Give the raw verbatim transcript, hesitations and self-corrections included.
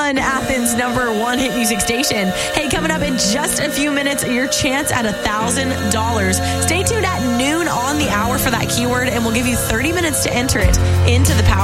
on Athens' number one hit music station. Hey, coming up in just a few minutes, your chance at one thousand dollars. Stay tuned at noon on the hour for that keyword, and we'll give you thirty minutes to enter it into the Power